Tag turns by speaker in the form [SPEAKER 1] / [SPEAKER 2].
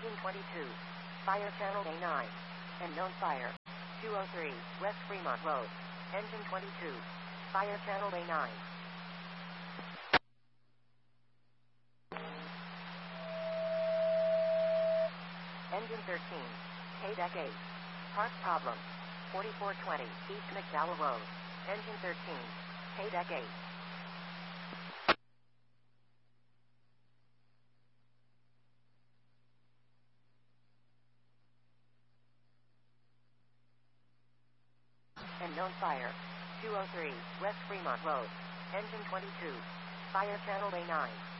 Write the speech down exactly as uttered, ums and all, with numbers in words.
[SPEAKER 1] Engine twenty-two. Fire channel A nine. Unknown fire. two oh three, West Fremont Road. Engine twenty-two. Fire channel A nine. Engine thirteen. K-Deck eight. Part problem. forty-four twenty, East McDowell Road. Engine thirteen. K-Deck eight. Unknown fire. two oh three, West Fremont Road. Engine twenty-two. Fire channel A nine.